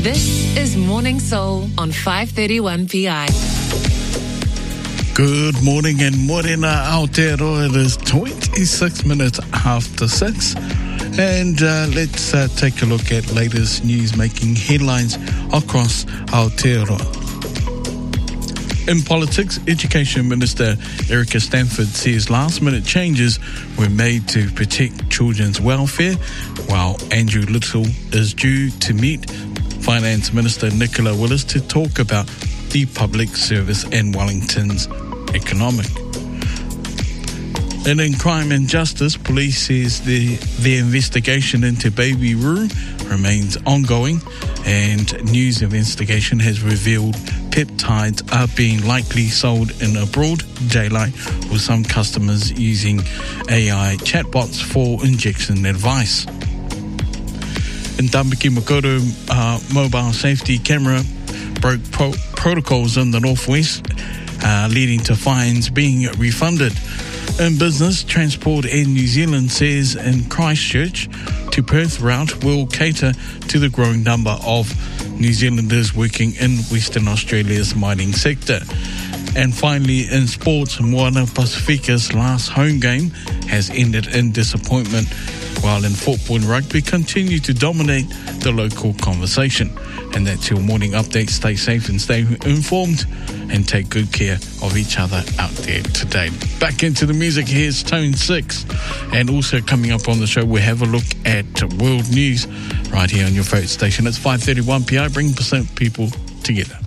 This is Morning Soul on 531 PI. Good morning and morena Aotearoa. It is 26 minutes after 6. And let's take a look at latest news making headlines across Aotearoa. In politics, Education Minister Erica Stanford says last-minute changes were made to protect children's welfare, while Andrew Little is due to meet Finance Minister Nicola Willis to talk about the public service and Wellington's economic. And in crime and justice, police says the investigation into Baby Roo remains ongoing, and news investigation has revealed peptides are being likely sold in a broad daylight, with some customers using AI chatbots for injection advice. In Tamaki Makaurau, mobile safety camera broke protocols in the northwest, leading to fines being refunded. In business, Transport and New Zealand says in Christchurch to Perth route will cater to the growing number of New Zealanders working in Western Australia's mining sector. And finally, in sports, Moana Pacifica's last home game has ended in disappointment, while in football and rugby continue to dominate the local conversation. And that's your morning update. Stay safe and stay informed, and take good care of each other out there today. Back into the music, here's Tone 6. And also coming up on the show, we'll have a look at world news right here on your favourite station. It's 531 PI, bringing people together.